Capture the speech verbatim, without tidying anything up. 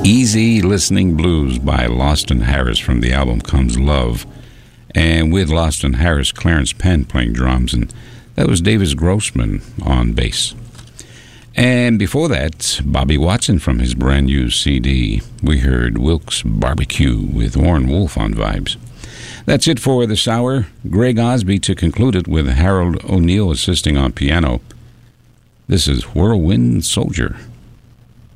Easy Listening Blues by Loston Harris from the album Comes Love. And with Loston Harris, Clarence Penn playing drums, and that was Davis Grossman on bass. And before that, Bobby Watson from his brand new C D. We heard Wilkes Barbecue with Warren Wolf on vibes. That's it for this hour. Greg Osby to conclude it with Harold O'Neill assisting on piano. This is Whirlwind Soldier.